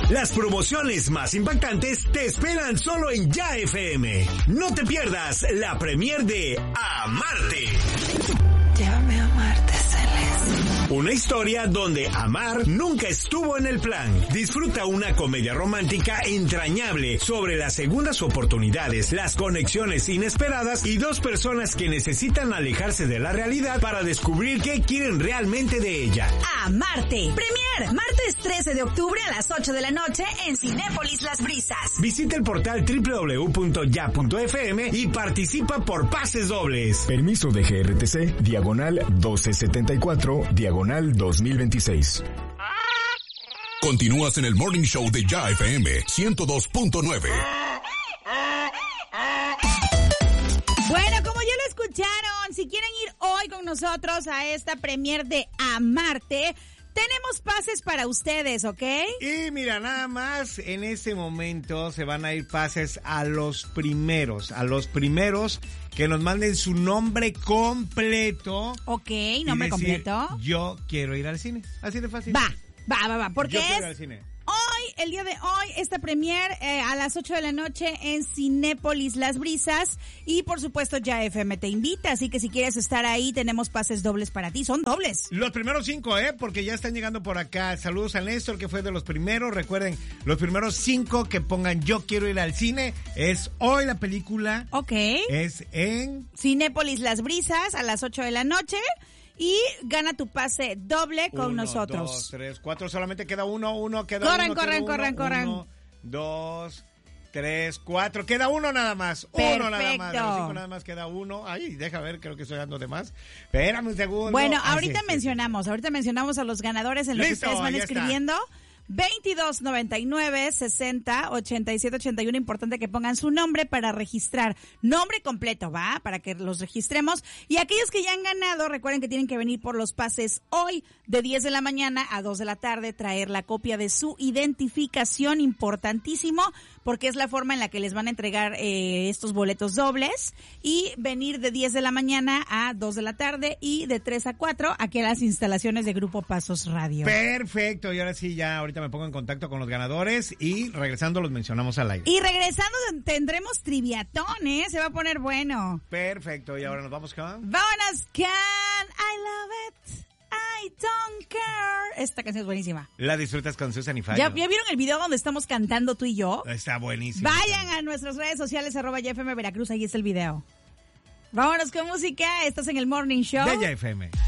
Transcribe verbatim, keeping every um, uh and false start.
Las promociones más impactantes te esperan solo en Ya F M. No te pierdas la premier de Amarte. Llévame a amarte, Celeste. Una historia donde amar nunca estuvo en el plan. Disfruta una comedia romántica entrañable sobre las segundas oportunidades, las conexiones inesperadas y dos personas que necesitan alejarse de la realidad para descubrir qué quieren realmente de ella. Amarte. Premier, martes trece de octubre a las ocho de la noche en Cinépolis Las Brisas. Visita el portal doble u doble u doble u punto ya punto f m y participa por pases dobles. Permiso de G R T C, diagonal doce setenta y cuatro, diagonal dos mil veintiséis. Continúas en el Morning Show de Ya F M ciento dos punto nueve. Bueno, como ya lo escucharon, si quieren ir hoy con nosotros a esta premier de Amarte, tenemos pases para ustedes, ¿ok? Y mira, nada más en este momento se van a ir pases a los primeros, a los primeros que nos manden su nombre completo. Ok, nombre completo. Yo quiero ir al cine, así de fácil. Va, va, va, va, porque yo quiero es ir al cine. Hoy, el día de hoy, esta premier eh, a las ocho de la noche en Cinépolis Las Brisas. Y por supuesto, Ya F M te invita. Así que si quieres estar ahí, tenemos pases dobles para ti. Son dobles. Los primeros cinco, ¿eh? Porque ya están llegando por acá. Saludos a Néstor, que fue de los primeros. Recuerden, los primeros cinco que pongan Yo quiero ir al cine. Es hoy la película. Ok. Es en Cinépolis Las Brisas a las ocho de la noche. Y gana tu pase doble con uno, nosotros. Dos, tres, cuatro. Solamente queda uno, uno, queda corran, uno. Corran, queda corran, uno, corran, uno, dos, tres, cuatro. Queda uno nada más. Perfecto. Uno nada más. De los cinco nada más queda uno. Ay, deja ver, creo que estoy dando de más. Espérame un segundo. Bueno, Ah, ahorita sí, mencionamos, sí, sí. ahorita mencionamos a los ganadores en lo Listo, que ustedes van ya escribiendo. veintidós noventa y nueve sesenta ochenta y siete ochenta y uno. Importante que pongan su nombre para registrar. Nombre completo, ¿va? Para que los registremos. Y aquellos que ya han ganado, recuerden que tienen que venir por los pases hoy de diez de la mañana a dos de la tarde, traer la copia de su identificación, importantísimo, porque es la forma en la que les van a entregar eh, estos boletos dobles. Y venir de diez de la mañana a dos de la tarde y de tres a cuatro aquí a las instalaciones de Grupo Pasos Radio. Perfecto, y ahora sí, ya ahorita me pongo en contacto con los ganadores y regresando los mencionamos al aire. Y regresando tendremos triviatón, ¿eh? Se va a poner bueno. Perfecto, y ahora nos vamos con... Vámonos con I Love It, I Don't Care. Esta canción es buenísima. La disfrutas con Susan y Fallo. ¿Ya, ¿Ya vieron el video donde estamos cantando tú y yo? Está buenísimo. Vayan a nuestras redes sociales, arroba Ya F M Veracruz, ahí está el video. Vámonos con música, estás en el Morning Show De Ya F M.